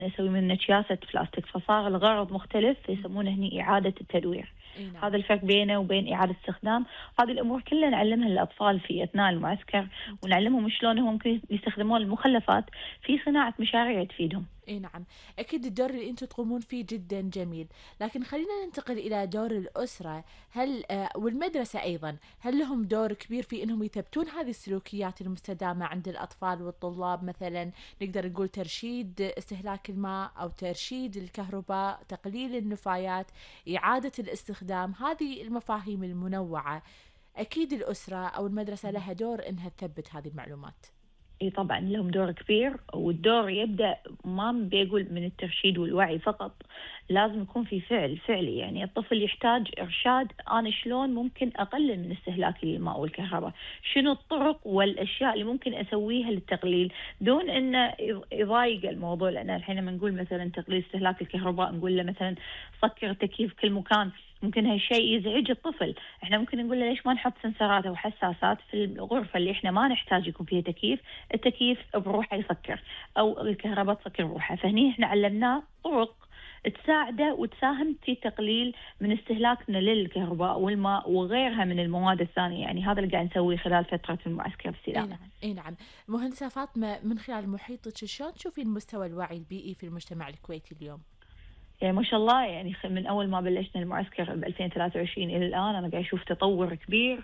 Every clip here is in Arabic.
نسوي منه أكياسة بلاستيك، فصار الغرض مختلف، فيسمونه هني إعادة التدوير. نعم. هذا الفرق بينه وبين إعادة استخدام. هذه الأمور كلها نعلمها للأطفال في أثناء المعسكر، ونعلمهم شلون هم ممكن يستخدمون المخلفات في صناعة مشاريع تفيدهم. اي نعم، اكيد الدور اللي انتم تقومون فيه جدا جميل، لكن خلينا ننتقل الى دور الاسره. هل والمدرسه ايضا، هل لهم دور كبير في انهم يثبتون هذه السلوكيات المستدامه عند الاطفال والطلاب؟ مثلا نقدر نقول ترشيد استهلاك الماء او ترشيد الكهرباء، تقليل النفايات، اعاده الاستخدام، هذه المفاهيم المنوعه. اكيد الاسره او المدرسه لها دور انها تثبت هذه المعلومات. اي طبعا لهم دور كبير، والدور يبدأ ما بيقول من الترشيد والوعي فقط، لازم يكون في فعل فعلي. يعني الطفل يحتاج إرشاد، أنا شلون ممكن أقلل من استهلاك الماء والكهرباء، شنو الطرق والأشياء اللي ممكن أسويها للتقليل دون أن يضايق الموضوع. لأن الحين لما نقول مثلا تقليل استهلاك الكهرباء، نقول له مثلا سكر التكييف كل مكان، ممكن هالشيء يزعج الطفل. احنا ممكن نقول له ليش ما نحط سنسرات او حساسات في الغرفه اللي احنا ما نحتاج يكون فيها تكييف، التكييف بروحه يسكر او الكهرباء تسكر بروحها. فهني احنا علمناه طرق تساعده وتساهم في تقليل من استهلاكنا للكهرباء والماء وغيرها من المواد الثانيه. يعني هذا اللي قاعد نسويه خلال فتره المعسكر الاستدامه. اي نعم، اي نعم. مهندسه فاطمه، من خلال محيطك شلون تشوفين مستوى الوعي البيئي في المجتمع الكويتي اليوم؟ يعني ما شاء الله، يعني من أول ما بلشنا المعسكر ب 2023 إلى الآن أنا قاعد أشوف تطور كبير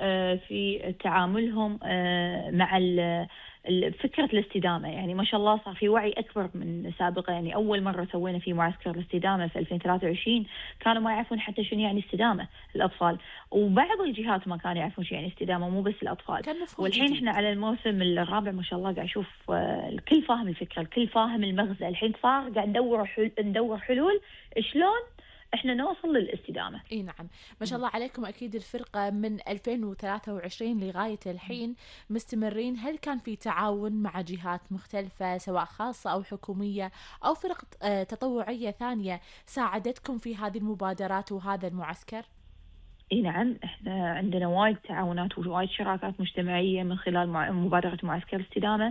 في تعاملهم مع فكرة الاستدامة. يعني ما شاء الله صار في وعي أكبر من سابقا. يعني أول مرة سوينا في معسكر الاستدامة في 2023 كانوا ما يعرفون حتى شنو يعني استدامة الأطفال، وبعض الجهات ما كانوا يعرفون شنو يعني استدامة، مو بس الأطفال. كان مفهوم والحين جديد. احنا على الموسم الرابع ما شاء الله قاعد أشوف الكل فاهم الفكرة، الكل فاهم المغزى. الحين صار قاعد ندور حلول شلون احنا نوصل للاستدامة. اي نعم، ما شاء الله عليكم. اكيد الفرقة من 2023 لغاية الحين مستمرين. هل كان في تعاون مع جهات مختلفة سواء خاصة او حكومية او فرق تطوعية ثانية ساعدتكم في هذه المبادرات وهذا المعسكر؟ اي نعم، احنا عندنا وايد تعاونات ووايد شراكات مجتمعيه من خلال مبادره معسكر الاستدامه.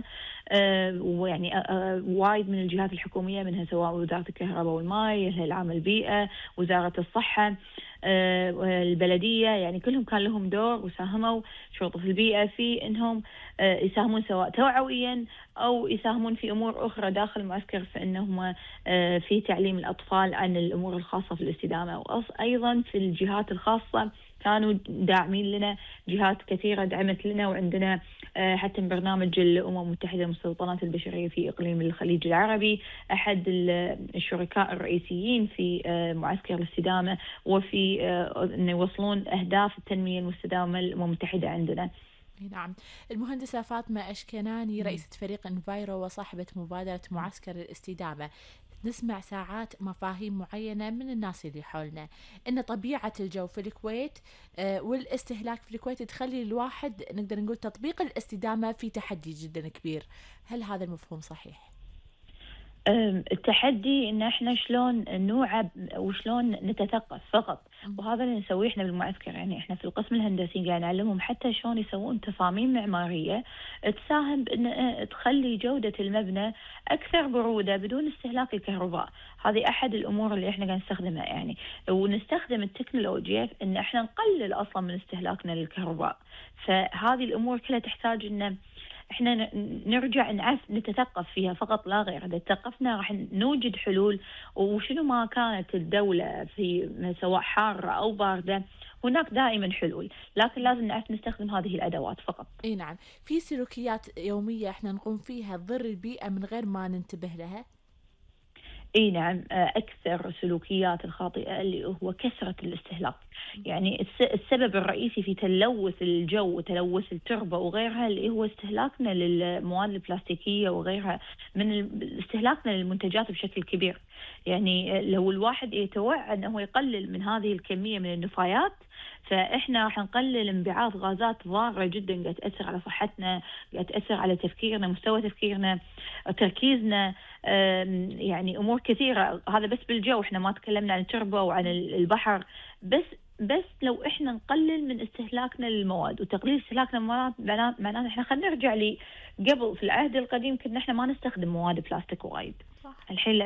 ويعني وايد من الجهات الحكوميه، منها سواء وزاره الكهرباء والماء، الهيئه العامه للبيئه، وزاره الصحه، البلديه. يعني كلهم كان لهم دور وساهموا شرطه البيئه في انهم يساهمون سواء توعويا او يساهمون في امور اخرى داخل المعسكر، في انهم في تعليم الاطفال عن الامور الخاصه في الاستدامه. وايضا في الجهات الخاصه كانوا داعمين لنا، جهات كثيرة دعمت لنا. وعندنا حتى برنامج الأمم المتحدة للمستوطنات البشرية في إقليم الخليج العربي، أحد الشركاء الرئيسيين في معسكر الاستدامة، وفي أن يوصلون أهداف التنمية المستدامة الأمم المتحدة عندنا. نعم. المهندسة فاطمة أشكناني، رئيسة فريق انفايرو وصاحبة مبادرة معسكر الاستدامة. نسمع ساعات مفاهيم معينة من الناس اللي حولنا إن طبيعة الجو في الكويت والاستهلاك في الكويت تخلي الواحد نقدر نقول تطبيق الاستدامة في تحدي جدا كبير. هل هذا المفهوم صحيح؟ التحدي ان احنا شلون نوعى وشلون نتثقف فقط، وهذا اللي نسويه احنا بالمعسكر. يعني احنا في القسم الهندسي قاعد نعلمهم حتى شلون يسوون تصاميم معماريه تساهم بان تخلي جوده المبنى اكثر بروده بدون استهلاك الكهرباء. هذه احد الامور اللي احنا قاعد نستخدمها. يعني ونستخدم التكنولوجيا في ان احنا نقلل اصلا من استهلاكنا للكهرباء. فهذه الامور كلها تحتاج ان احنا نرجع نتثقف فيها فقط لا غير. اذا تثقفنا راح نوجد حلول. وشنو ما كانت الدولة في سواء حارة او باردة، هناك دائما حلول، لكن لازم نعرف نستخدم هذه الادوات فقط. اي نعم. في سلوكيات يومية احنا نقوم فيها تضر البيئة من غير ما ننتبه لها؟ اي نعم، اكثر السلوكيات الخاطئه اللي هو كثره الاستهلاك. يعني السبب الرئيسي في تلوث الجو وتلوث التربه وغيرها اللي هو استهلاكنا للمواد البلاستيكيه وغيرها، من استهلاكنا للمنتجات بشكل كبير. يعني لو الواحد يتوعى انه يقلل من هذه الكميه من النفايات، فاحنا راح نقلل انبعاث غازات ضاره جدا قاعد تاثر على صحتنا، قاعد تاثر على تفكيرنا، مستوى تفكيرنا، تركيزنا، يعني امور كثيره. هذا بس بالجو، احنا ما تكلمنا عن التربه وعن البحر. بس بس لو احنا نقلل من استهلاكنا للمواد، وتقليل استهلاكنا للمواد معناته احنا خلينا نرجع قبل في العهد القديم كنا احنا ما نستخدم مواد بلاستيك وايد. صح. الحين